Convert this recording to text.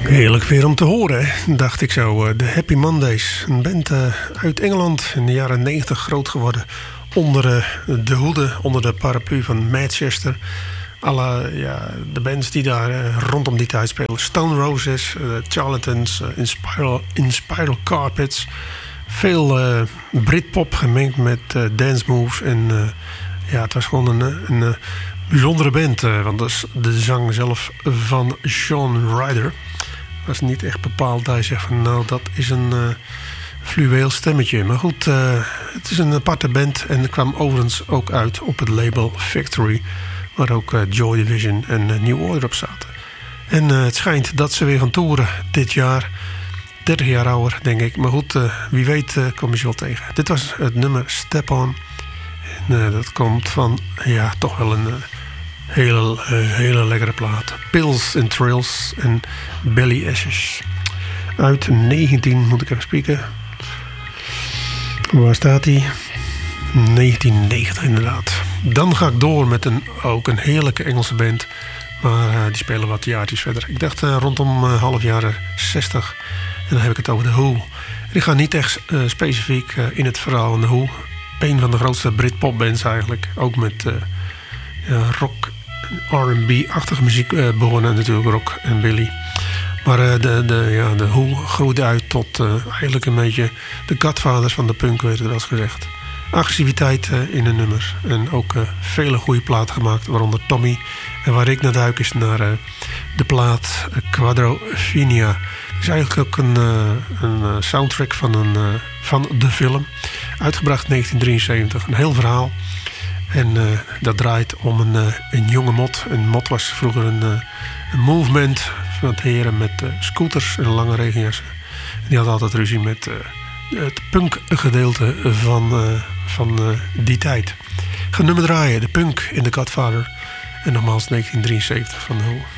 Heerlijk weer om te horen, hè? Dacht ik zo. De Happy Mondays. Een band uit Engeland in de jaren 90 groot geworden. Onder de hoede, onder de paraplu van Manchester. De bands die daar rondom die tijd spelen. Stone Roses, Charlatans, In Spiral Carpets. Veel Britpop gemengd met dance moves. En het was gewoon een bijzondere band. Want dat is de zang zelf van Sean Ryder. Was niet echt bepaald dat hij zegt van nou dat is een fluweel stemmetje. Maar goed, het is een aparte band en kwam overigens ook uit op het label Factory. Waar ook Joy Division en New Order op zaten. En het schijnt dat ze weer gaan toeren dit jaar. 30 jaar ouder denk ik. Maar goed, wie weet kom je ze wel tegen. Dit was het nummer Step On. En dat komt van toch wel een hele lekkere plaat. Pills and Thrills en Belly Ashes. Uit 19, moet ik even spieken. Waar staat hij? 1990 inderdaad. Dan ga ik door met ook een heerlijke Engelse band. Maar die spelen wat jaartjes verder. Ik dacht rondom half jaren 60. En dan heb ik het over The Who. Ik ga niet echt specifiek in het verhaal van The Who. Een van de grootste Britpop-bands eigenlijk. Ook met rock, R&B-achtige muziek begonnen natuurlijk, Rock en Billy. Maar de Who groeide uit tot eigenlijk een beetje de godfathers van de punk, werd er wel eens gezegd. Agressiviteit in een nummer. En ook vele goede platen gemaakt, waaronder Tommy. En waar ik naar duik is naar de plaat Quadrophenia. Het is eigenlijk ook een soundtrack van de film. Uitgebracht in 1973. Een heel verhaal. En dat draait om een jonge mot. Een mot was vroeger een movement van het heren met scooters en lange regenjassen. En die had altijd ruzie met het punk gedeelte van die tijd. Ik ga nummer draaien. De punk in The Godfather. En nogmaals 1973 van de Who.